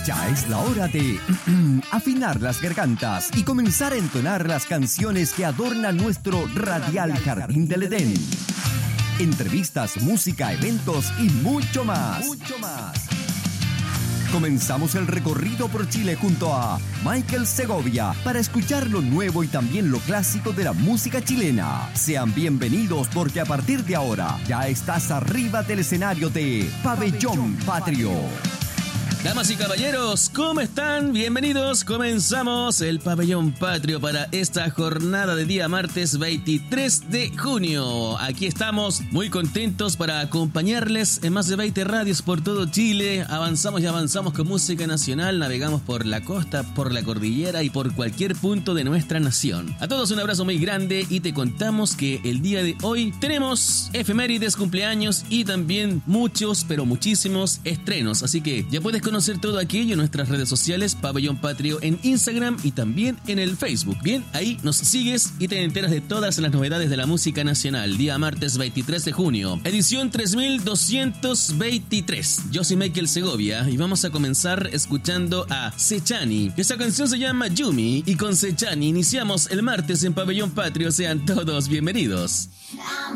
Ya es la hora de afinar las gargantas y comenzar a entonar las canciones que adornan nuestro radial Jardín del Edén. Entrevistas, música, eventos y mucho más. Comenzamos el recorrido por Chile junto a Michael Segovia para escuchar lo nuevo y también lo clásico de la música chilena. Sean bienvenidos porque a partir de ahora ya estás arriba del escenario de Pabellón Patrio. Damas y caballeros, ¿cómo están? Bienvenidos, comenzamos el Pabellón Patrio para esta jornada de día martes 23 de junio. Aquí estamos muy contentos para acompañarles en más de 20 radios por todo Chile. Avanzamos y avanzamos con música nacional, navegamos por la costa, por la cordillera y por cualquier punto de nuestra nación. A todos un abrazo muy grande y te contamos que el día de hoy tenemos efemérides, cumpleaños y también muchos, pero muchísimos estrenos. Así que ya puedes conocer todo aquello en nuestras redes sociales, Pabellón Patrio en Instagram y también en el Facebook. Bien, ahí nos sigues y te enteras de todas las novedades de la música nacional. Día martes 23 de junio, edición 3223. Yo soy Michael Segovia y vamos a comenzar escuchando a Sechani. Esta canción se llama Yumi y con Sechani iniciamos el martes en Pabellón Patrio. Sean todos bienvenidos.